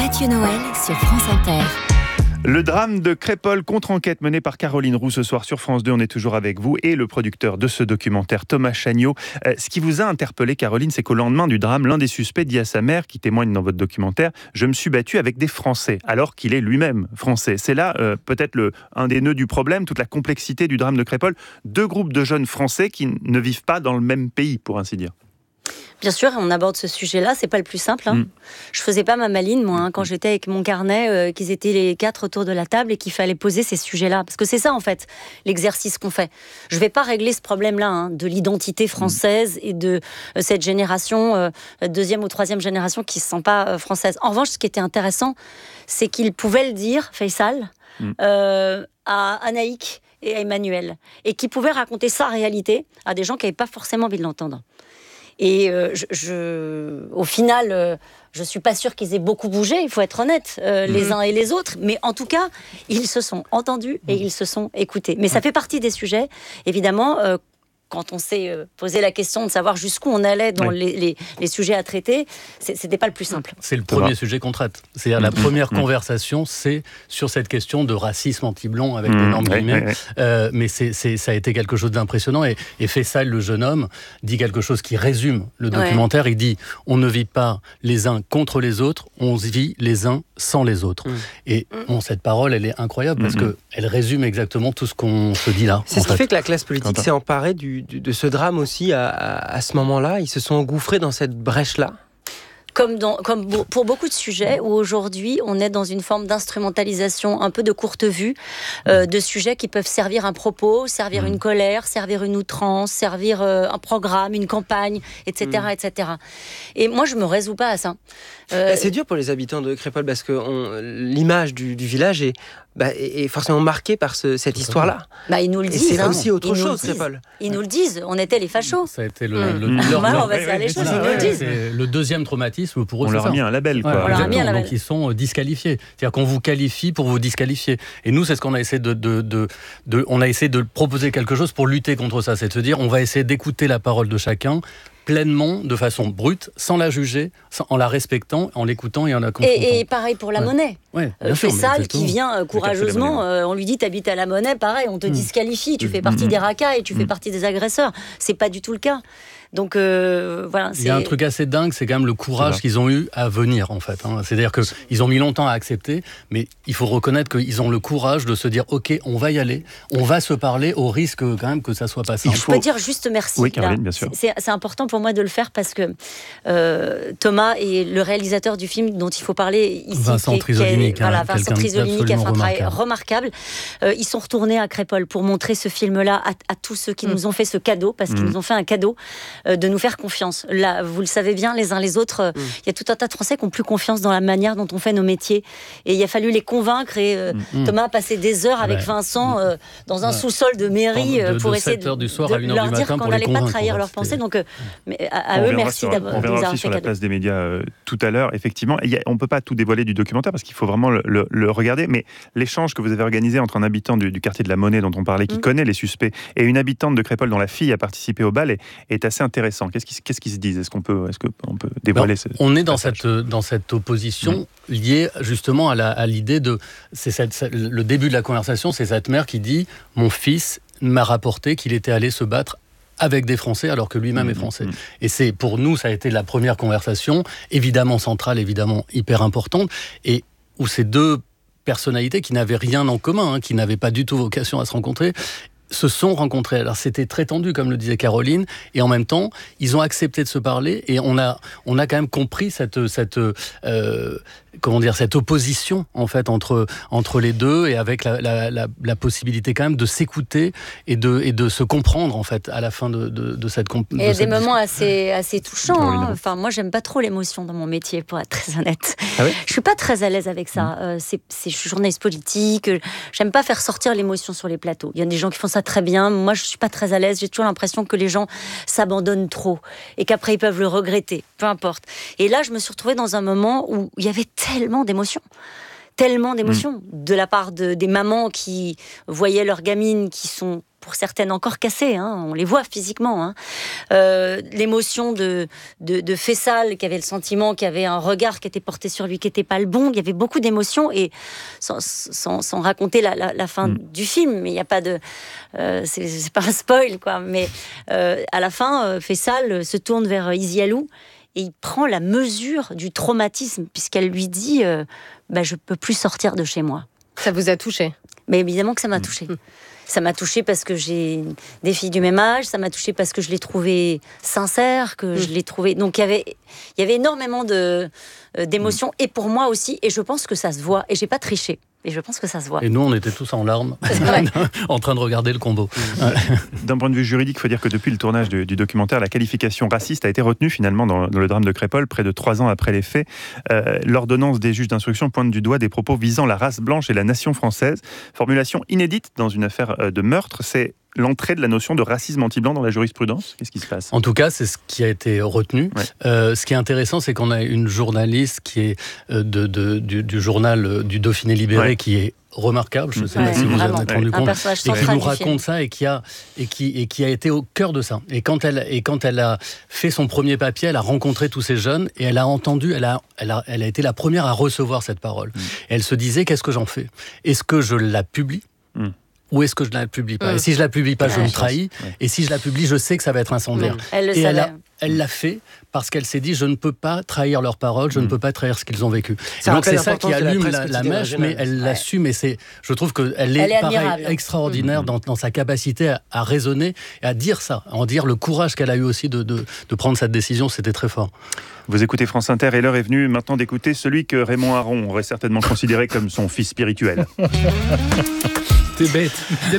Mathieu Noël sur France Inter. Le drame de Crépol, contre-enquête menée par Caroline Roux ce soir sur France 2. On est toujours avec vous et le producteur de ce documentaire, Thomas Chagnaud. Ce qui vous a interpellé, Caroline, c'est qu'au lendemain du drame, l'un des suspects dit à sa mère, qui témoigne dans votre documentaire, « Je me suis battu avec des Français », alors qu'il est lui-même français. C'est là peut-être un des nœuds du problème, toute la complexité du drame de Crépol. Deux groupes de jeunes Français qui ne vivent pas dans le même pays, pour ainsi dire. Bien sûr, on aborde ce sujet-là, c'est pas le plus simple. Je faisais pas ma maline, moi, quand j'étais avec mon carnet, qu'ils étaient les 4 autour de la table et qu'il fallait poser ces sujets-là. Parce que c'est ça, en fait, l'exercice qu'on fait. Je vais pas régler ce problème-là, de l'identité française et de cette génération, deuxième ou troisième génération qui se sent pas française. En revanche, ce qui était intéressant, c'est qu'il pouvait le dire, Faisal, à Anaïk et à Emmanuel, et qui pouvait raconter sa réalité à des gens qui n'avaient pas forcément envie de l'entendre. Et au final, je suis pas sûre qu'ils aient beaucoup bougé, il faut être honnête, les uns et les autres. Mais en tout cas, ils se sont entendus et ils se sont écoutés. Mais ça fait partie des sujets, évidemment. Quand on s'est posé la question de savoir jusqu'où on allait dans les sujets à traiter, c'était pas le plus simple. C'est le premier sujet qu'on traite. C'est-à-dire la première conversation, c'est sur cette question de racisme anti-blanc avec d'énormes guillemets. Mais ça a été quelque chose d'impressionnant. Et Faisal, le jeune homme, dit quelque chose qui résume le documentaire. Il dit « On ne vit pas les uns contre les autres, on vit les uns sans les autres ». Et cette parole, elle est incroyable parce qu'elle résume exactement tout ce qu'on se dit là. C'est ce qui fait que la classe politique s'est emparée de ce drame aussi à ce moment-là. Ils se sont engouffrés dans cette brèche-là. Comme pour beaucoup de sujets où aujourd'hui on est dans une forme d'instrumentalisation un peu de courte vue de sujets qui peuvent servir un propos, servir une colère, servir une outrance, servir un programme, une campagne, etc., etc. Et moi je me résous pas à ça. C'est dur pour les habitants de Crépol parce que l'image du village est forcément marquée par cette histoire-là. Ils nous le disent. Et c'est aussi autre chose, Crépol. Ils nous le disent. On était les fachos. Ça a été le deuxième traumatisme pour eux. On leur a mis un label, quoi. Donc ils sont disqualifiés. C'est-à-dire qu'on vous qualifie pour vous disqualifier. Et nous, c'est ce qu'on a essayé on a essayé de proposer quelque chose pour lutter contre ça. C'est de se dire, on va essayer d'écouter la parole de chacun pleinement, de façon brute, sans la juger, en la respectant, en l'écoutant et en la confrontant. Et pareil pour la monnaie. Faisal qui vient courageusement, on lui dit t'habites à la Monnaie, pareil, on te disqualifie, tu fais partie des racailles, tu fais partie des agresseurs. C'est pas du tout le cas. Donc voilà. Il y a un truc assez dingue, c'est quand même le courage qu'ils ont eu à venir en fait. C'est-à-dire qu'ils ont mis longtemps à accepter, mais il faut reconnaître qu'ils ont le courage de se dire ok, on va y aller, on va se parler au risque quand même que ça soit pas simple. Je peux dire juste merci. Oui, Caroline, bien sûr. C'est important pour moi de le faire parce que Thomas est le réalisateur du film dont il faut parler ici. Vincent Trisolini qui a fait un travail remarquable. Ils sont retournés à Crépol pour montrer ce film-là à tous ceux qui nous ont fait ce cadeau, parce qu'ils nous ont fait un cadeau de nous faire confiance. Là, vous le savez bien, les uns les autres, il y a tout un tas de Français qui n'ont plus confiance dans la manière dont on fait nos métiers. Et il a fallu les convaincre. Et Thomas a passé des heures avec Vincent dans un sous-sol de mairie pour essayer de leur dire qu'on n'allait pas trahir leurs pensées. Donc, à eux, merci d'avoir fait. On verra aussi sur la place des médias tout à l'heure. Effectivement, on ne peut pas tout dévoiler du documentaire parce qu'il faut vraiment le regarder. Mais l'échange que vous avez organisé entre un habitant du quartier de la Monnaie dont on parlait, qui connaît les suspects, et une habitante de Crépol dont la fille a participé au bal est assez intéressant. Qu'est-ce qu'ils se disent ? Est-ce qu'on peut dévoiler On est dans cette opposition liée justement à l'idée de... le début de la conversation, c'est cette mère qui dit « Mon fils m'a rapporté qu'il était allé se battre avec des Français alors que lui-même est français. » Et pour nous, ça a été la première conversation, évidemment centrale, évidemment hyper importante, et où ces deux personnalités qui n'avaient rien en commun, qui n'avaient pas du tout vocation à se rencontrer, se sont rencontrés. Alors c'était très tendu, comme le disait Caroline, et en même temps, ils ont accepté de se parler, et on a quand même compris cette opposition en fait entre les deux, et avec la possibilité quand même de s'écouter et de se comprendre en fait à la fin de cette compétition. Il y a des moments assez touchants. Enfin, moi, j'aime pas trop l'émotion dans mon métier, pour être très honnête. Ah oui ? Je suis pas très à l'aise avec ça. Je suis journaliste politique. J'aime pas faire sortir l'émotion sur les plateaux. Il y a des gens qui font ça très bien. Moi, je suis pas très à l'aise. J'ai toujours l'impression que les gens s'abandonnent trop et qu'après ils peuvent le regretter. Peu importe. Et là, je me suis retrouvée dans un moment où il y avait tellement d'émotions de la part des mamans qui voyaient leurs gamines qui sont pour certaines encore cassées, on les voit physiquement. L'émotion de Faisal, qui avait le sentiment qu'il y avait un regard qui était porté sur lui qui n'était pas le bon. Il y avait beaucoup d'émotions, et sans raconter la fin du film, mais il n'y a pas de... c'est pas un spoil, quoi. Mais à la fin, Faisal se tourne vers Isialou, et il prend la mesure du traumatisme, puisqu'elle lui dit je peux plus sortir de chez moi. Ça vous a touché ? Mais évidemment que ça m'a touchée. Ça m'a touchée parce que j'ai des filles du même âge, ça m'a touchée parce que je l'ai trouvée sincère, que je l'ai trouvée... Donc il y avait énormément d'émotions, et pour moi aussi, et je pense que ça se voit, et j'ai pas triché. Et je pense que ça se voit. Et nous, on était tous en larmes, en train de regarder le combo. D'un point de vue juridique, il faut dire que depuis le tournage du documentaire, la qualification raciste a été retenue finalement dans le drame de Crépol, près de 3 ans après les faits. L'ordonnance des juges d'instruction pointe du doigt des propos visant la race blanche et la nation française. Formulation inédite dans une affaire de meurtre, c'est l'entrée de la notion de racisme anti-blanc dans la jurisprudence. Qu'est-ce qui se passe ? En tout cas, c'est ce qui a été retenu. Ouais. Ce qui est intéressant, c'est qu'on a une journaliste qui est du journal du Dauphiné Libéré, qui est remarquable, je ne sais pas si vous en êtes rendu compte, et qui nous raconte ça, et qui a été au cœur de ça. Et quand elle a fait son premier papier, elle a rencontré tous ces jeunes, et elle a entendu, elle a été la première à recevoir cette parole. Et elle se disait, qu'est-ce que j'en fais ? Est-ce que je la publie ? Ou est-ce que je ne la publie pas ? Et si je la publie pas, je me trahis. Et si je la publie, je sais que ça va être incendiaire. Elle l'a fait parce qu'elle s'est dit, je ne peux pas trahir leurs paroles, je ne peux pas trahir ce qu'ils ont vécu. Donc c'est ça qui allume la mèche, mais elle l'assume, et je trouve qu'elle est pareil, extraordinaire dans sa capacité à raisonner et à dire ça, à en dire le courage qu'elle a eu aussi de prendre cette décision, c'était très fort. Vous écoutez France Inter, et l'heure est venue maintenant d'écouter celui que Raymond Aron aurait certainement considéré comme son fils spirituel. T'es bête.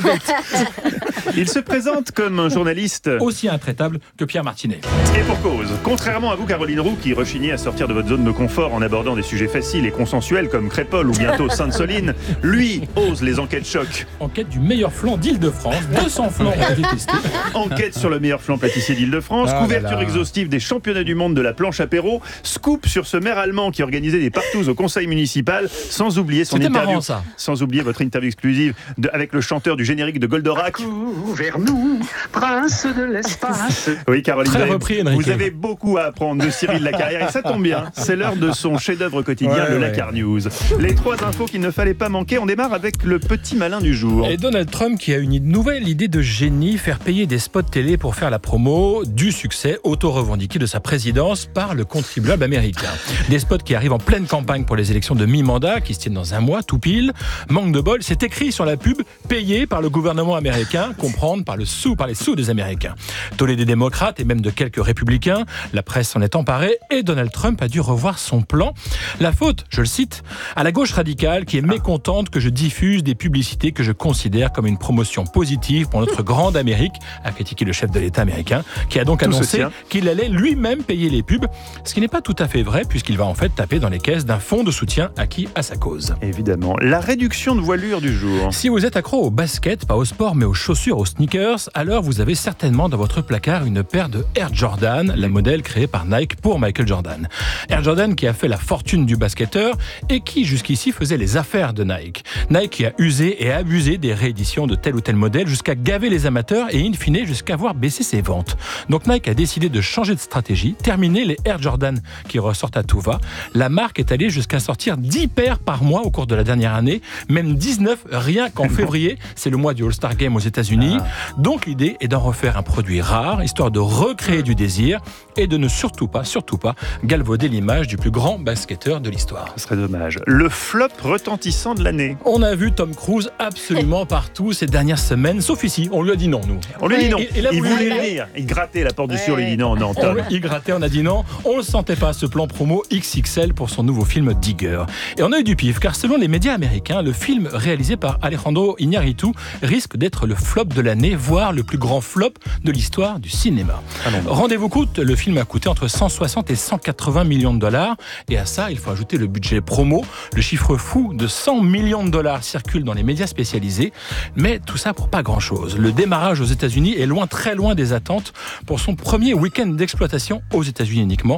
Il se présente comme un journaliste aussi intraitable que Pierre Martinet. Et pour cause, contrairement à vous, Caroline Roux, qui rechignez à sortir de votre zone de confort en abordant des sujets faciles et consensuels comme Crépol ou bientôt Sainte-Soline, lui ose les enquêtes choc. Enquête du meilleur flan d'Île-de-France, 200 flans ont été testés. Enquête sur le meilleur flan pâtissier d'Île-de-France, couverture exhaustive des championnats du monde de la planche apéro, scoop sur ce maire allemand qui organisait des partous au conseil municipal, sans oublier son interview, marrant, ça. Sans oublier votre interview exclusive avec le chanteur du générique de Goldorak. Vers nous, prince de l'espace. Oui, Caroline, vous avez beaucoup à apprendre de Cyril Lacarrière, et ça tombe bien, c'est l'heure de son chef-d'œuvre quotidien, le Lacar News. Les 3 infos qu'il ne fallait pas manquer, on démarre avec le petit malin du jour. Et Donald Trump qui a une nouvelle idée de génie, faire payer des spots télé pour faire la promo du succès auto-revendiqué de sa présidence par le contribuable américain. Des spots qui arrivent en pleine campagne pour les élections de mi-mandat, qui se tiennent dans un mois, tout pile. Manque de bol, c'est écrit sur la pub, payé par le gouvernement américain, comprendre par les sous des Américains. Tollé des démocrates et même de quelques républicains, la presse s'en est emparée et Donald Trump a dû revoir son plan. La faute, je le cite, à la gauche radicale qui est mécontente que je diffuse des publicités que je considère comme une promotion positive pour notre grande Amérique, a critiqué le chef de l'État américain, qui a donc annoncé qu'il allait lui-même payer les pubs, ce qui n'est pas tout à fait vrai puisqu'il va en fait taper dans les caisses d'un fonds de soutien acquis à sa cause. Évidemment. La réduction de voilure du jour. Si vous êtes accro au basket, pas au sport mais aux chaussures, aux sneakers, alors vous avez certainement dans votre placard une paire de Air Jordan, la modèle créée par Nike pour Michael Jordan. Air Jordan qui a fait la fortune du basketteur et qui jusqu'ici faisait les affaires de Nike. Nike qui a usé et abusé des rééditions de tel ou tel modèle jusqu'à gaver les amateurs et in fine jusqu'à voir baisser ses ventes. Donc Nike a décidé de changer de stratégie, terminer les Air Jordan qui ressortent à tout va. La marque est allée jusqu'à sortir 10 paires par mois au cours de la dernière année, même 19 rien qu'en février, c'est le mois du All-Star Game aux États-Unis. Donc l'idée est d'en refaire un produit rare, histoire de recréer du désir et de ne surtout pas galvauder l'image du plus grand basketteur de l'histoire. Ce serait dommage. Le flop retentissant de l'année. On a vu Tom Cruise absolument partout ces dernières semaines, sauf ici. On lui a dit non, nous. On lui a dit non. Il voulait venir. Il grattait la porte du sur, lui dit non, Tom. Il grattait, on a dit non. On ne sentait pas ce plan promo XXL pour son nouveau film Digger. Et on a eu du pif, car selon les médias américains, le film réalisé par Alejandro Iñárritu risque d'être le flop de l'année, voire le plus grand flop de l'histoire du cinéma. Rendez-vous compte, le film a coûté entre 160 et 180 millions de dollars. Et à ça, il faut ajouter le budget promo. Le chiffre fou de 100 millions de dollars circule dans les médias spécialisés. Mais tout ça pour pas grand-chose. Le démarrage aux États-Unis est loin, très loin des attentes pour son premier week-end d'exploitation aux États-Unis uniquement.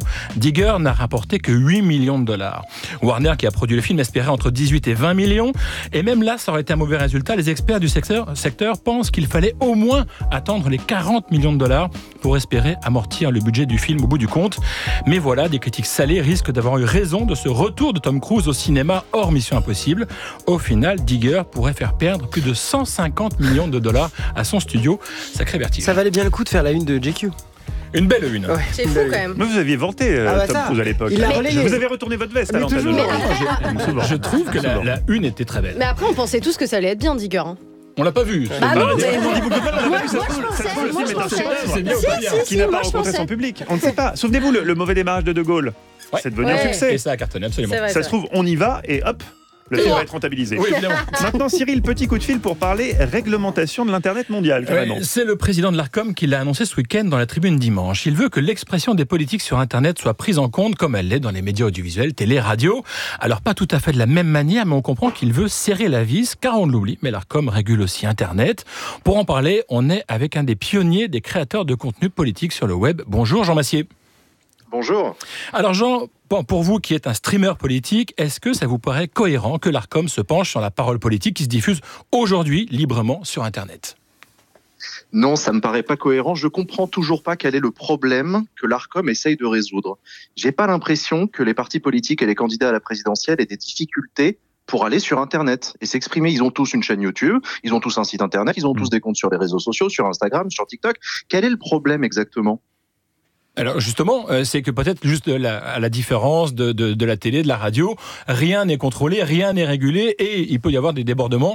Digger n'a rapporté que 8 millions de dollars. Warner, qui a produit le film, espérait entre 18 et 20 millions. Et même là, ça aurait été un mauvais résultat. Les experts du secteur pensent qu'il fallait au moins attendre les 40 millions de dollars pour espérer amortir le budget du film au bout du compte. Mais voilà, des critiques salées risquent d'avoir eu raison de ce retour de Tom Cruise au cinéma hors Mission Impossible. Au final, Digger pourrait faire perdre plus de 150 millions de dollars à son studio. Sacré vertige. Ça valait bien le coup de faire la une de GQ. Une belle une. Ouais, C'est fou quand même. Mais vous aviez vanté Tom Cruise à l'époque. Il l'a relayé. Vous avez retourné votre veste à l'antenne. Je trouve que la une était très belle. Mais après, on pensait tous que ça allait être bien, Digger. On l'a pas vu. Bah non, mais Moi, je pensais. C'est bien ou pas bien qui n'a pas moi, je rencontré pensais. son public. On ne sait pas. Souvenez-vous, le mauvais démarrage de De Gaulle. Ouais. C'est devenu un Ouais. succès. Et ça a cartonné, absolument. C'est vrai, Ça se trouve, on y va et hop, le film va être rentabilisé. Oui, évidemment. Maintenant, Cyril, petit coup de fil pour parler réglementation de l'Internet mondial, carrément. Ouais, c'est le président de l'Arcom qui l'a annoncé ce week-end dans la tribune dimanche. Il veut que l'expression des politiques sur Internet soit prise en compte comme elle l'est dans les médias audiovisuels, télé, radio. Alors pas tout à fait de la même manière, mais on comprend qu'il veut serrer la vis, car on l'oublie, mais l'Arcom régule aussi Internet. Pour en parler, on est avec un des pionniers des créateurs de contenu politique sur le web. Bonjour Jean Massier. Bonjour. Alors Jean, pour vous qui êtes un streamer politique, est-ce que ça vous paraît cohérent que l'Arcom se penche sur la parole politique qui se diffuse aujourd'hui librement sur Internet ? Non, ça me paraît pas cohérent. Je comprends toujours pas quel est le problème que l'Arcom essaye de résoudre. J'ai pas l'impression que les partis politiques et les candidats à la présidentielle aient des difficultés pour aller sur Internet et s'exprimer. Ils ont tous une chaîne YouTube, ils ont tous un site Internet, ils ont tous des comptes sur les réseaux sociaux, sur Instagram, sur TikTok. Quel est le problème exactement ? Alors justement, c'est que peut-être juste à la différence de la télé, de la radio, rien n'est contrôlé, rien n'est régulé et il peut y avoir des débordements.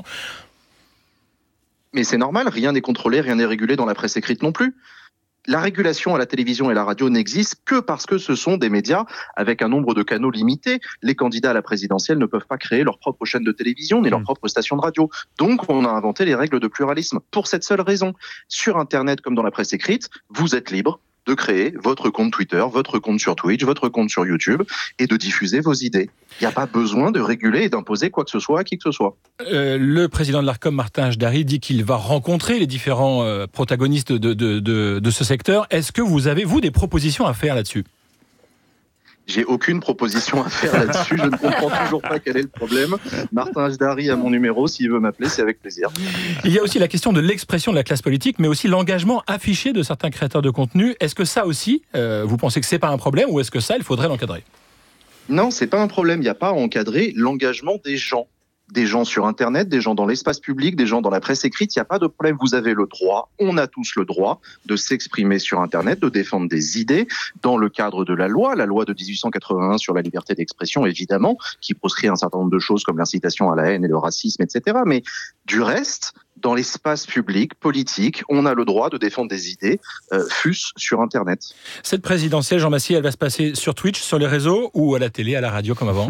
Mais c'est normal, rien n'est contrôlé, rien n'est régulé dans la presse écrite non plus. La régulation à la télévision et la radio n'existe que parce que ce sont des médias avec un nombre de canaux limité. Les candidats à la présidentielle ne peuvent pas créer leur propre chaîne de télévision ni leur propre station de radio. Donc, on a inventé les règles de pluralisme pour cette seule raison. Sur Internet comme dans la presse écrite, vous êtes libre de créer votre compte Twitter, votre compte sur Twitch, votre compte sur YouTube et de diffuser vos idées. Il n'y a pas besoin de réguler et d'imposer quoi que ce soit à qui que ce soit. Le président de l'Arcom, Martin Jdari, dit qu'il va rencontrer les différents protagonistes de ce secteur. Est-ce que vous avez, vous, des propositions à faire là-dessus ? J'ai aucune proposition à faire là-dessus. Je ne comprends toujours pas quel est le problème. Martin Jdari a mon numéro. S'il veut m'appeler, c'est avec plaisir. Il y a aussi la question de l'expression de la classe politique, mais aussi l'engagement affiché de certains créateurs de contenu. Est-ce que ça aussi, vous pensez que c'est pas un problème ou est-ce que ça, il faudrait l'encadrer ? Non, c'est pas un problème. Il n'y a pas à encadrer l'engagement des gens. Des gens sur Internet, des gens dans l'espace public, des gens dans la presse écrite, il n'y a pas de problème. Vous avez le droit, on a tous le droit de s'exprimer sur Internet, de défendre des idées dans le cadre de la loi de 1881 sur la liberté d'expression, évidemment, qui proscrit un certain nombre de choses comme l'incitation à la haine et le racisme, etc. Mais du reste, dans l'espace public, politique, on a le droit de défendre des idées, fût-ce sur Internet. Cette présidentielle, Jean Massier, elle va se passer sur Twitch, sur les réseaux ou à la télé, à la radio comme avant ?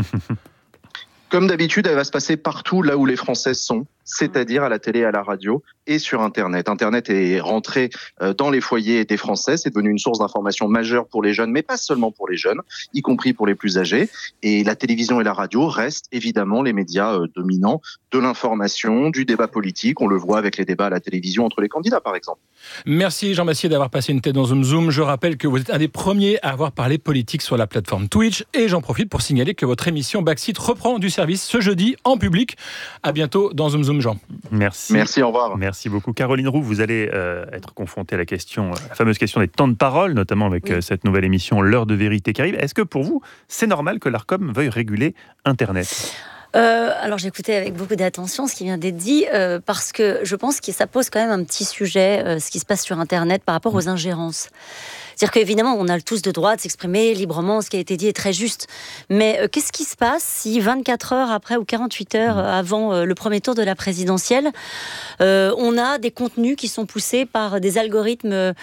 Comme d'habitude, elle va se passer partout là où les Français sont, c'est-à-dire à la télé, à la radio et sur Internet. Internet est rentré dans les foyers des Français, c'est devenu une source d'information majeure pour les jeunes, mais pas seulement pour les jeunes, y compris pour les plus âgés. Et la télévision et la radio restent évidemment les médias dominants de l'information, du débat politique. On le voit avec les débats à la télévision entre les candidats, par exemple. Merci Jean Massier d'avoir passé une tête dans Zoom Zoom. Je rappelle que vous êtes un des premiers à avoir parlé politique sur la plateforme Twitch et j'en profite pour signaler que votre émission Backseat reprend du service ce jeudi en public. À bientôt dans Zoom Zoom, Jean. Merci. Merci, au revoir. Merci beaucoup. Caroline Roux, vous allez être confrontée à la question, la fameuse question des temps de parole, notamment avec cette nouvelle émission L'heure de vérité qui arrive. Est-ce que pour vous, c'est normal que l'Arcom veuille réguler Internet ? Alors j'écoutais avec beaucoup d'attention ce qui vient d'être dit parce que je pense que ça pose quand même un petit sujet, ce qui se passe sur Internet par rapport aux ingérences. C'est-à-dire qu'évidemment, on a tous le droit de s'exprimer librement, ce qui a été dit est très juste. Mais qu'est-ce qui se passe si 24 heures après ou 48 heures avant le premier tour de la présidentielle, on a des contenus qui sont poussés par des algorithmes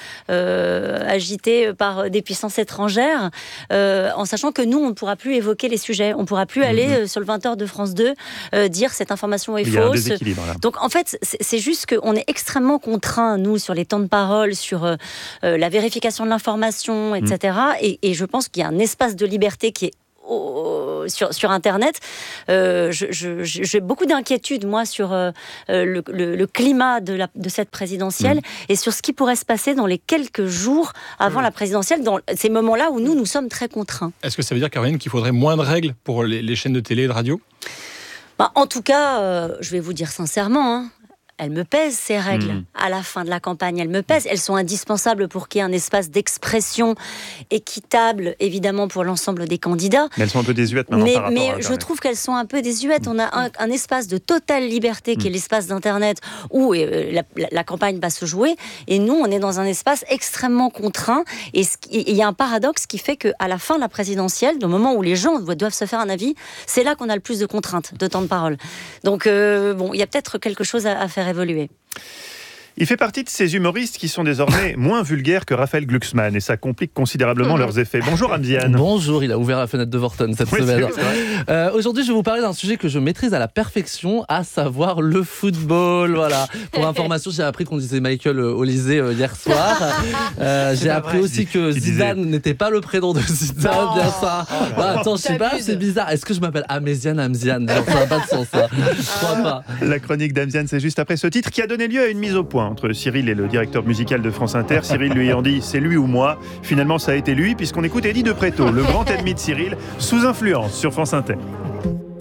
agités par des puissances étrangères, en sachant que nous, on ne pourra plus évoquer les sujets. On ne pourra plus aller sur le 20h de France 2 dire cette information est fausse. Il y a un déséquilibre, là. Donc en fait, c'est juste qu'on est extrêmement contraints, nous, sur les temps de parole, sur la vérification de l'information, etc. Et je pense qu'il y a un espace de liberté qui est sur Internet. J'ai beaucoup d'inquiétudes, moi, sur le climat de cette présidentielle et sur ce qui pourrait se passer dans les quelques jours avant la présidentielle, dans ces moments-là où nous sommes très contraints. Est-ce que ça veut dire, Caroline, qu'il faudrait moins de règles pour les chaînes de télé et de radio ? En tout cas, je vais vous dire sincèrement, elles me pèsent, ces règles. À la fin de la campagne, elles me pèsent. Elles sont indispensables pour qu'il y ait un espace d'expression équitable, évidemment, pour l'ensemble des candidats. Mais elles sont un peu désuètes maintenant par rapport à Mais je trouve qu'elles sont un peu désuètes. On a un espace de totale liberté qui est l'espace d'Internet où la campagne va se jouer. Et nous, on est dans un espace extrêmement contraint. Et il y a un paradoxe qui fait qu'à la fin de la présidentielle, au moment où les gens doivent se faire un avis, c'est là qu'on a le plus de contraintes, de temps de parole. Donc, il y a peut-être quelque chose à faire évoluer. Il fait partie de ces humoristes qui sont désormais moins vulgaires que Raphaël Glucksmann et ça complique considérablement leurs effets. Bonjour Amziane. Bonjour, il a ouvert la fenêtre de Vorton cette semaine. Aujourd'hui, je vais vous parler d'un sujet que je maîtrise à la perfection, à savoir le football. Voilà. Pour information, j'ai appris qu'on disait Michael Olysée hier soir. J'ai appris aussi que Zidane n'était pas le prénom de Zidane. Bien ça. Attends, je sais pas, c'est bizarre. Est-ce que je m'appelle Amziane Amziane? Ça n'a pas de sens, ça. Je crois pas. La chronique d'Amziane, c'est juste après ce titre qui a donné lieu à une mise au point entre Cyril et le directeur musical de France Inter. Cyril lui ayant dit c'est lui ou moi. Finalement, ça a été lui puisqu'on écoute Eddie de Pretto, le grand ennemi de Cyril, sous influence sur France Inter.